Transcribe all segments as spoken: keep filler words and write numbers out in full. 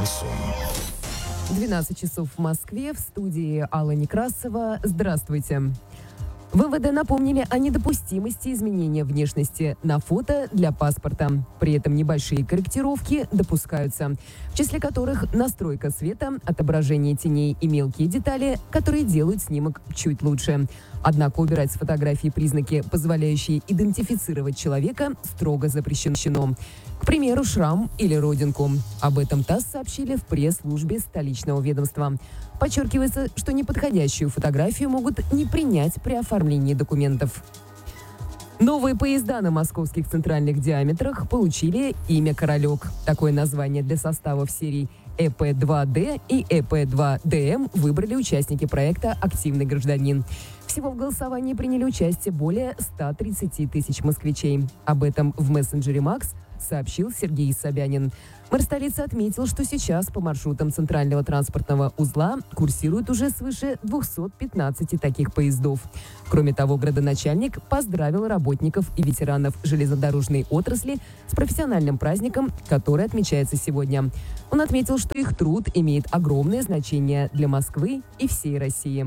Шансон. двенадцать часов в Москве, в студии Алла Некрасова. Здравствуйте. В эм вэ дэ напомнили о недопустимости изменения внешности на фото для паспорта. При этом небольшие корректировки допускаются, в числе которых настройка света, отображение теней и мелкие детали, которые делают снимок чуть лучше. Однако убирать с фотографии признаки, позволяющие идентифицировать человека, строго запрещено. К примеру, шрам или родинку. Об этом ТАСС сообщили в пресс-службе столичного ведомства. Подчеркивается, что неподходящую фотографию могут не принять при оформлении документов. Новые поезда на московских центральных диаметрах получили имя «Королек». Такое название для составов серий э пэ два дэ и э пэ два дэ эм выбрали участники проекта «Активный гражданин». Всего в голосовании приняли участие более ста тридцати тысяч москвичей. Об этом в мессенджере «Макс» сообщил Сергей Собянин. Мэр столицы отметил, что сейчас по маршрутам центрального транспортного узла курсирует уже свыше двухсот пятнадцати таких поездов. Кроме того, градоначальник поздравил работников и ветеранов железнодорожной отрасли с профессиональным праздником, который отмечается сегодня. Он отметил, что их труд имеет огромное значение для Москвы и всей России.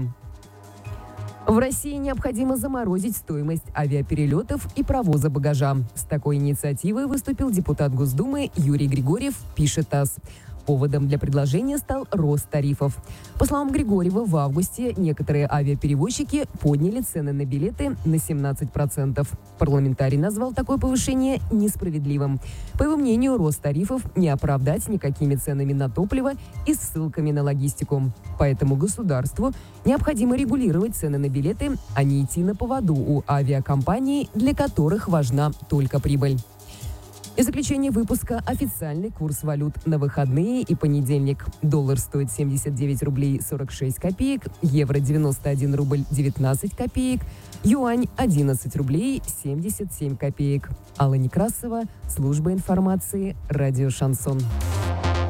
В России необходимо заморозить стоимость авиаперелетов и провоза багажа. С такой инициативой выступил депутат Госдумы Юрий Григорьев, пишет ТАСС. Поводом для предложения стал рост тарифов. По словам Григорьева, в августе некоторые авиаперевозчики подняли цены на билеты на семнадцать процентов. Парламентарий назвал такое повышение несправедливым. По его мнению, рост тарифов не оправдать никакими ценами на топливо и ссылками на логистику. Поэтому государству необходимо регулировать цены на билеты, а не идти на поводу у авиакомпаний, для которых важна только прибыль. И заключение выпуска: официальный курс валют на выходные и понедельник. Доллар стоит семьдесят девять рублей сорок шесть копеек, евро девяносто один рубль девятнадцать копеек, юань одиннадцать рублей семьдесят семь копеек. Алла Некрасова, служба информации, радио «Шансон».